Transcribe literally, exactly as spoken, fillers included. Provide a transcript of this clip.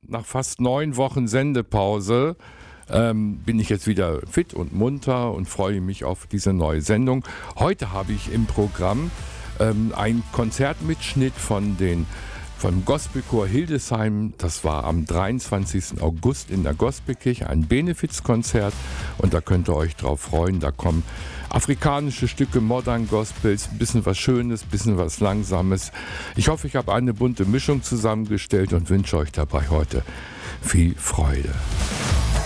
nach fast neun Wochen Sendepause ähm, bin ich jetzt wieder fit und munter und freue mich auf diese neue Sendung. Heute habe ich im Programm ähm, einen Konzertmitschnitt von den vom Gospelchor Hildesheim. Das war am dreiundzwanzigsten August in der Gospelkirche, ein Benefizkonzert, und da könnt ihr euch drauf freuen. Da kommen afrikanische Stücke, Modern Gospels, ein bisschen was Schönes, ein bisschen was Langsames. Ich hoffe, ich habe eine bunte Mischung zusammengestellt und wünsche euch dabei heute viel Freude.